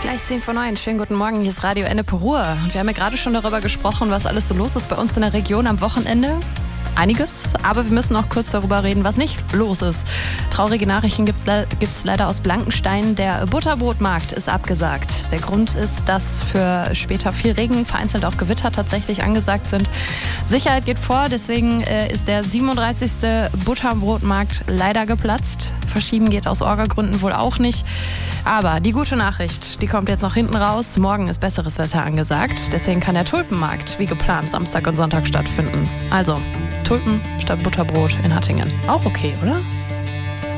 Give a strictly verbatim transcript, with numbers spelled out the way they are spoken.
Gleich zehn vor neun. Schönen guten Morgen, hier ist Radio Ennepe Ruhr. Und wir haben ja gerade schon darüber gesprochen, was alles so los ist bei uns in der Region am Wochenende. Einiges, aber wir müssen auch kurz darüber reden, was nicht los ist. Traurige Nachrichten gibt es leider aus Blankenstein. Der Butterbrotmarkt ist abgesagt. Der Grund ist, dass für später viel Regen, vereinzelt auch Gewitter tatsächlich angesagt sind. Sicherheit geht vor, deswegen äh, ist der siebenunddreißigste Butterbrotmarkt leider geplatzt. Verschieben geht aus Orga-Gründen wohl auch nicht. Aber die gute Nachricht, die kommt jetzt noch hinten raus. Morgen ist besseres Wetter angesagt. Deswegen kann der Tulpenmarkt wie geplant Samstag und Sonntag stattfinden. Also Tulpen statt Butterbrot in Hattingen. Auch okay, oder?